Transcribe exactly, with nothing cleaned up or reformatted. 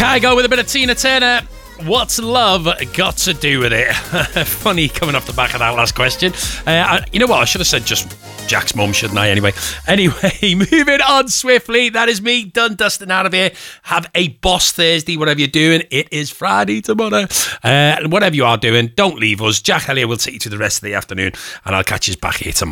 I go with a bit of Tina Turner. What's love got to do with it? Funny coming off the back of that last question. Uh, I, you know what? I should have said just Jack's mum, shouldn't I? Anyway, anyway, moving on swiftly. That is me done, dusting out of here. Have a boss Thursday, whatever you're doing. It is Friday tomorrow. Uh, whatever you are doing, don't leave us. Jack Elliott will take you through the rest of the afternoon, and I'll catch you back here tomorrow.